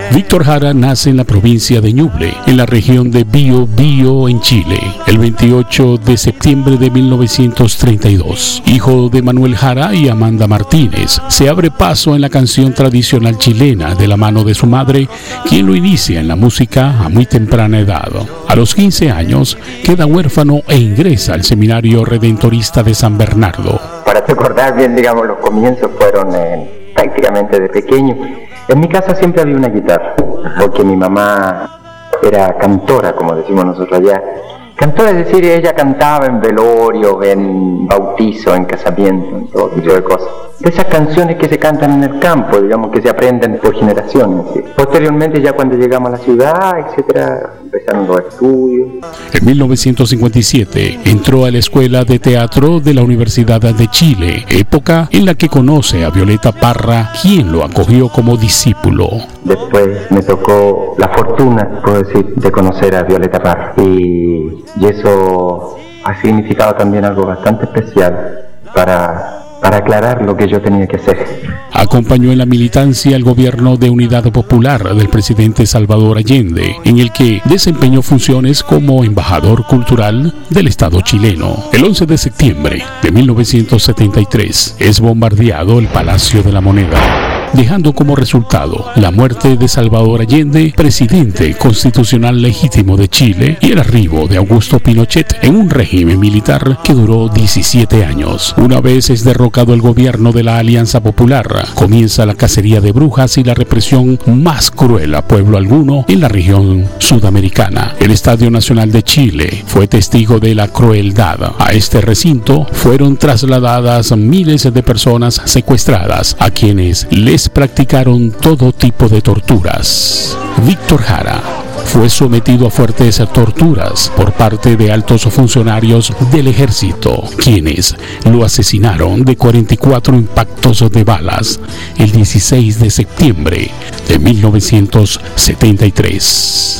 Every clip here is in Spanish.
Víctor Jara nace en la provincia de Ñuble, en la región de Biobío, en Chile, el 28 de septiembre de 1932. Hijo de Manuel Jara y Amanda Martínez, se abre paso en la canción tradicional chilena de la mano de su madre, quien lo inicia en la música a muy temprana edad. A los 15 años queda huérfano e ingresa al Seminario Redentorista de San Bernardo. Para recordar bien, digamos, los comienzos fueron prácticamente de pequeño. En mi casa siempre había una guitarra, porque mi mamá era cantora, como decimos nosotros allá. Cantora, es decir, ella cantaba en velorio, en bautizo, en casamiento, en todo tipo de cosas. De esas canciones que se cantan en el campo, digamos, que se aprenden por generaciones. ¿Sí? Posteriormente, ya cuando llegamos a la ciudad, etcétera, empezaron los estudios. En 1957 entró a la Escuela de Teatro de la Universidad de Chile, época en la que conoce a Violeta Parra, quien lo acogió como discípulo. Después me tocó la fortuna, puedo decir, de conocer a Violeta Parra. Y eso ha significado también algo bastante especial para aclarar lo que yo tenía que hacer. Acompañó en la militancia al gobierno de Unidad Popular del presidente Salvador Allende, en el que desempeñó funciones como embajador cultural del Estado chileno. El 11 de septiembre de 1973 es bombardeado el Palacio de la Moneda, dejando como resultado la muerte de Salvador Allende, presidente constitucional legítimo de Chile, y el arribo de Augusto Pinochet en un régimen militar que duró 17 años. Una vez es derrocado el gobierno de la Alianza Popular, comienza la cacería de brujas y la represión más cruel a pueblo alguno en la región sudamericana. El Estadio Nacional de Chile fue testigo de la crueldad. A este recinto fueron trasladadas miles de personas secuestradas, a quienes les practicaron todo tipo de torturas. Víctor Jara fue sometido a fuertes torturas por parte de altos funcionarios del ejército, quienes lo asesinaron de 44 impactos de balas el 16 de septiembre de 1973.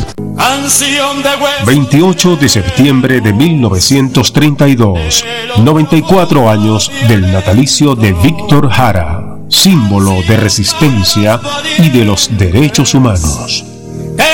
28 de septiembre de 1932, 94 años del natalicio de Víctor Jara, símbolo de resistencia y de los derechos humanos.